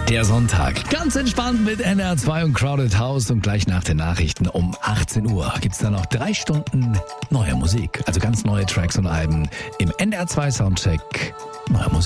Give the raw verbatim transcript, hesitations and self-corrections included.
Der Sonntag. Ganz entspannt mit N R zwei und Crowded House und gleich nach den Nachrichten um achtzehn Uhr gibt's dann noch drei Stunden neue Musik. Also ganz neue Tracks und Alben im N R zwei Soundcheck. Neue Musik.